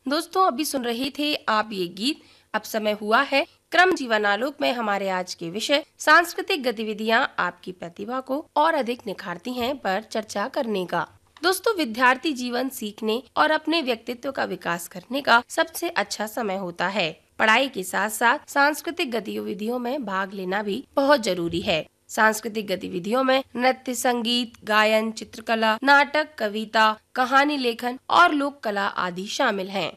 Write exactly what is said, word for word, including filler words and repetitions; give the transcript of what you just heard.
दोस्तों अभी सुन रहे थे आप ये गीत। अब समय हुआ है क्रम जीवन आलोक में हमारे आज के विषय सांस्कृतिक गतिविधियां आपकी प्रतिभा को और अधिक निखारती हैं पर चर्चा करने का। दोस्तों विद्यार्थी जीवन सीखने और अपने व्यक्तित्व का विकास करने का सबसे अच्छा समय होता है। पढ़ाई के साथ साथ सांस्कृतिक गतिविधियों में भाग लेना भी बहुत जरूरी है। सांस्कृतिक गतिविधियों में नृत्य, संगीत, गायन, चित्रकला, नाटक, कविता, कहानी लेखन और लोक कला आदि शामिल हैं।